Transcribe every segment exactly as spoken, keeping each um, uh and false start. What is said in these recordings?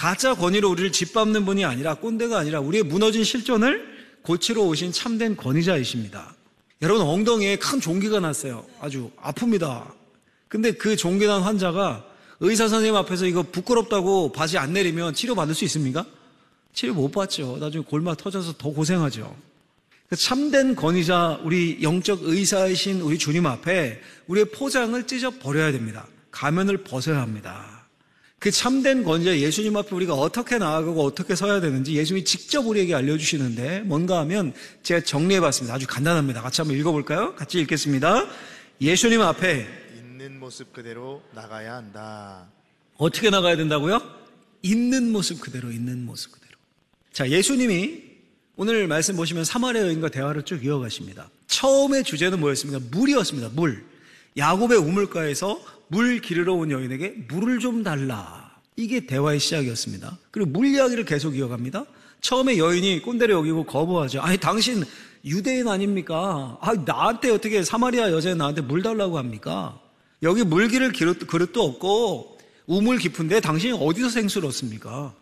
가짜 권위로 우리를 짓밟는 분이 아니라, 꼰대가 아니라 우리의 무너진 실존을 고치러 오신 참된 권위자이십니다. 여러분, 엉덩이에 큰 종기가 났어요. 아주 아픕니다. 근데 그 종기 난 환자가 의사 선생님 앞에서 이거 부끄럽다고 바지 안 내리면 치료받을 수 있습니까? 치료 못 받죠. 나중에 골마 터져서 더 고생하죠. 참된 권위자, 우리 영적 의사이신 우리 주님 앞에 우리의 포장을 찢어버려야 됩니다. 가면을 벗어야 합니다. 그 참된 권위자 예수님 앞에 우리가 어떻게 나아가고 어떻게 서야 되는지 예수님이 직접 우리에게 알려주시는데, 뭔가 하면 제가 정리해봤습니다. 아주 간단합니다. 같이 한번 읽어볼까요? 같이 읽겠습니다. 예수님 앞에 있는 모습 그대로 나가야 한다. 어떻게 나가야 된다고요? 있는 모습 그대로, 있는 모습 그대로. 자, 예수님이 오늘 말씀 보시면 사마리아 여인과 대화를 쭉 이어가십니다. 처음의 주제는 뭐였습니까? 물이었습니다. 물. 야곱의 우물가에서 물 기르러 온 여인에게 물을 좀 달라. 이게 대화의 시작이었습니다. 그리고 물 이야기를 계속 이어갑니다. 처음에 여인이 꼰대를 여기고 거부하죠. 아니, 당신 유대인 아닙니까? 아, 나한테 어떻게 사마리아 여자는 나한테 물 달라고 합니까? 여기 물 기를 그릇, 그릇도 없고 우물 깊은데 당신이 어디서 생수를 얻습니까?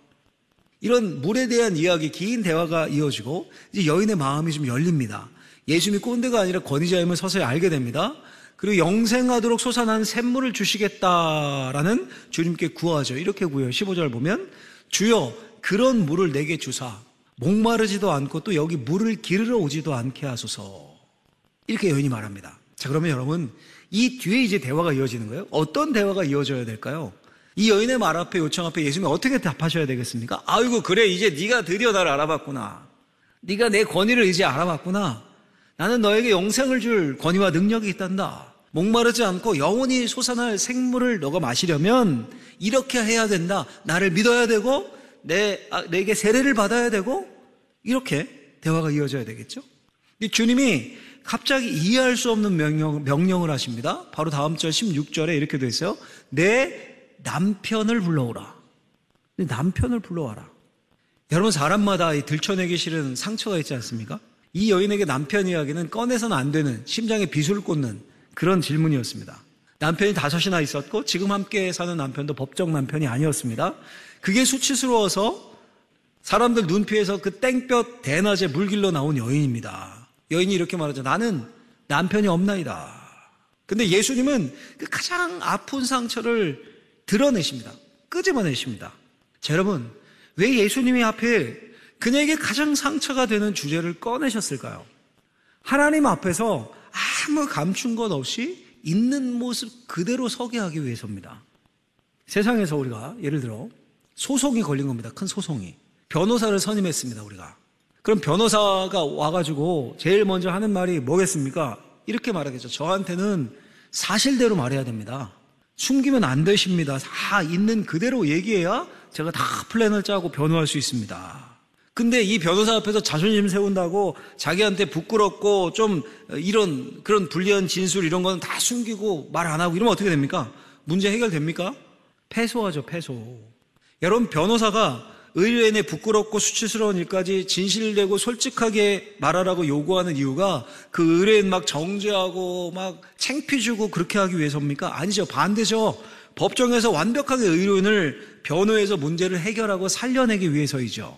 이런 물에 대한 이야기, 긴 대화가 이어지고 이제 여인의 마음이 좀 열립니다. 예수님이 꼰대가 아니라 권위자임을 서서히 알게 됩니다. 그리고 영생하도록 솟아나는 샘물을 주시겠다라는 주님께 구하죠. 이렇게 구해요. 십오 절 보면 주여 그런 물을 내게 주사 목마르지도 않고 또 여기 물을 기르러 오지도 않게 하소서. 이렇게 여인이 말합니다. 자, 그러면 여러분, 이 뒤에 이제 대화가 이어지는 거예요. 어떤 대화가 이어져야 될까요? 이 여인의 말 앞에, 요청 앞에 예수님이 어떻게 답하셔야 되겠습니까? 아이고, 그래, 이제 네가 드디어 나를 알아봤구나. 네가 내 권위를 이제 알아봤구나. 나는 너에게 영생을 줄 권위와 능력이 있단다. 목마르지 않고 영원히 솟아날 생물을 너가 마시려면 이렇게 해야 된다. 나를 믿어야 되고 내, 아, 내게 세례를 받아야 되고, 이렇게 대화가 이어져야 되겠죠. 주님이 갑자기 이해할 수 없는 명령, 명령을 하십니다. 바로 다음 절 십육 절에 이렇게 돼 있어요. 내 남편을 불러오라. 내 남편을 불러와라. 여러분, 사람마다 이 들춰내기 싫은 상처가 있지 않습니까? 이 여인에게 남편 이야기는 꺼내서는 안 되는, 심장에 비수를 꽂는 그런 질문이었습니다. 남편이 다섯이나 있었고 지금 함께 사는 남편도 법정 남편이 아니었습니다. 그게 수치스러워서 사람들 눈피해서 그 땡볕 대낮에 물길로 나온 여인입니다. 여인이 이렇게 말하죠. 나는 남편이 없나이다. 근데 예수님은 그 가장 아픈 상처를 드러내십니다. 끄집어내십니다. 자, 여러분, 왜 예수님이 앞에 그녀에게 가장 상처가 되는 주제를 꺼내셨을까요? 하나님 앞에서 아무 감춘 것 없이 있는 모습 그대로 서게 하기 위해서입니다. 세상에서 우리가 예를 들어 소송이 걸린 겁니다. 큰 소송이. 변호사를 선임했습니다, 우리가. 그럼 변호사가 와가지고 제일 먼저 하는 말이 뭐겠습니까? 이렇게 말하겠죠. 저한테는 사실대로 말해야 됩니다. 숨기면 안 되십니다. 다 있는 그대로 얘기해야 제가 다 플랜을 짜고 변호할 수 있습니다. 근데 이 변호사 앞에서 자존심 세운다고 자기한테 부끄럽고 좀 이런 그런 불리한 진술 이런 건 다 숨기고 말 안 하고 이러면 어떻게 됩니까? 문제 해결됩니까? 패소하죠, 패소. 여러분, 변호사가 의뢰인의 부끄럽고 수치스러운 일까지 진실되고 솔직하게 말하라고 요구하는 이유가 그 의뢰인 막 정죄하고 막 창피 주고 그렇게 하기 위해서입니까? 아니죠. 반대죠. 법정에서 완벽하게 의뢰인을 변호해서 문제를 해결하고 살려내기 위해서이죠.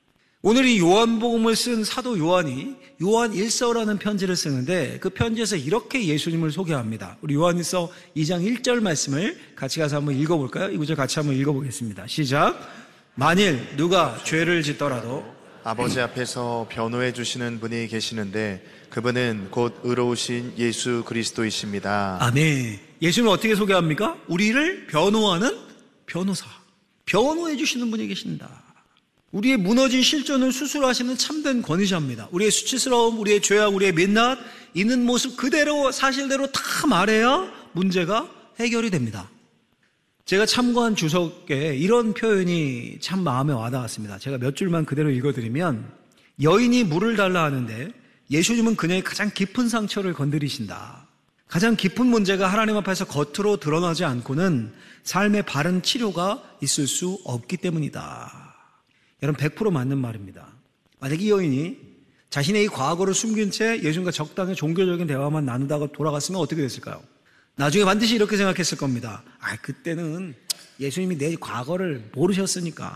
오늘 이 요한복음을 쓴 사도 요한이 요한 일서라는 편지를 쓰는데 그 편지에서 이렇게 예수님을 소개합니다. 우리 요한일서 이 장 일 절 말씀을 같이 가서 한번 읽어볼까요? 이 구절 같이 한번 읽어보겠습니다. 시작. 만일 누가 죄를 짓더라도 아버지 앞에서 변호해 주시는 분이 계시는데 그분은 곧 의로우신 예수 그리스도이십니다. 아멘. 예수님을 어떻게 소개합니까? 우리를 변호하는 변호사. 변호해 주시는 분이 계신다. 우리의 무너진 실존을 수술하시는 참된 권위자입니다. 우리의 수치스러움, 우리의 죄악, 우리의 민낯 있는 모습 그대로 사실대로 다 말해야 문제가 해결이 됩니다. 제가 참고한 주석에 이런 표현이 참 마음에 와닿았습니다. 제가 몇 줄만 그대로 읽어드리면 여인이 물을 달라 하는데 예수님은 그녀의 가장 깊은 상처를 건드리신다. 가장 깊은 문제가 하나님 앞에서 겉으로 드러나지 않고는 삶의 바른 치료가 있을 수 없기 때문이다. 여러분, 백 퍼센트 맞는 말입니다. 만약 이 여인이 자신의 이 과거를 숨긴 채 예수님과 적당히 종교적인 대화만 나누다가 돌아갔으면 어떻게 됐을까요? 나중에 반드시 이렇게 생각했을 겁니다. 아, 그때는 예수님이 내 과거를 모르셨으니까